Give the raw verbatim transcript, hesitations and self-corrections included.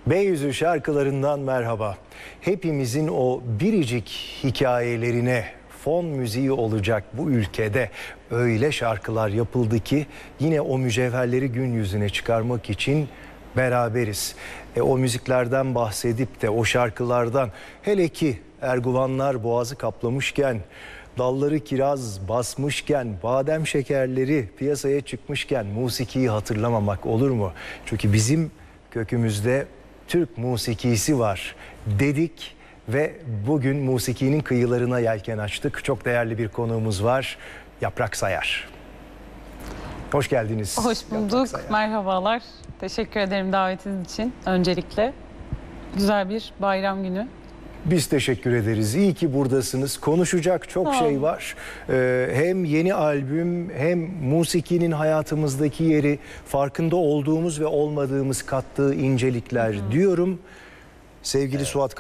Beyüzü şarkılarından merhaba. Hepimizin o biricik hikayelerine fon müziği olacak bu ülkede öyle şarkılar yapıldı ki yine o mücevherleri gün yüzüne çıkarmak için beraberiz. E, o müziklerden bahsedip de o şarkılardan, hele ki Erguvanlar boğazı kaplamışken, dalları kiraz basmışken, badem şekerleri piyasaya çıkmışken musikiyi hatırlamamak olur mu? Çünkü bizim kökümüzde Türk musikisi var dedik ve bugün musikinin kıyılarına yelken açtık. Çok değerli bir konuğumuz var, Yaprak Sayar. Hoş geldiniz. Hoş bulduk, merhabalar. Teşekkür ederim davetiniz için öncelikle. Güzel bir bayram günü. Biz teşekkür ederiz. İyi ki buradasınız. Konuşacak çok Tamam. şey var. Ee, hem yeni albüm hem musikinin hayatımızdaki yeri, farkında olduğumuz ve olmadığımız kattığı incelikler diyorum. Sevgili evet. Suat